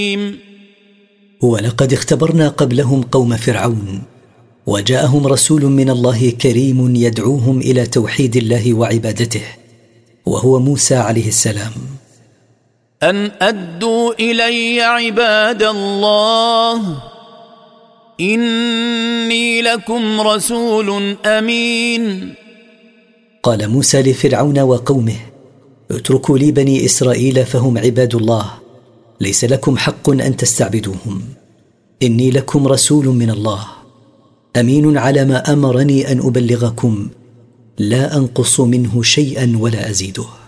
ولقد اختبرنا قبلهم قوم فرعون، وجاءهم رسول من الله كريم يدعوهم إلى توحيد الله وعبادته، وهو موسى عليه السلام. أن أدوا إلي عباد الله إني لكم رسول أمين. قال موسى لفرعون وقومه: اتركوا لي بني إسرائيل فهم عباد الله، ليس لكم حق أن تستعبدوهم، إني لكم رسول من الله أمين على ما أمرني أن أبلغكم، لا أنقص منه شيئا ولا أزيده.